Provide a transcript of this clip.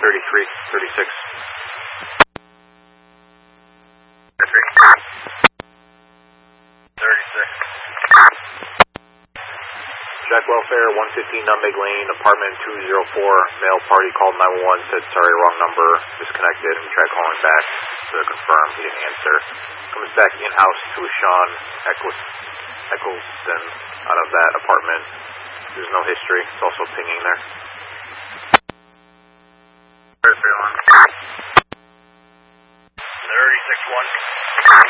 33, 36. 36. Jack Welfare, 115 Nutmeg Lane, apartment 204. Male party called 911, said sorry, wrong number, disconnected, and tried calling back to confirm. He didn't answer. Comes back in-house to Sean Eccleston out of that apartment. There's no history. It's also pinging there. 331.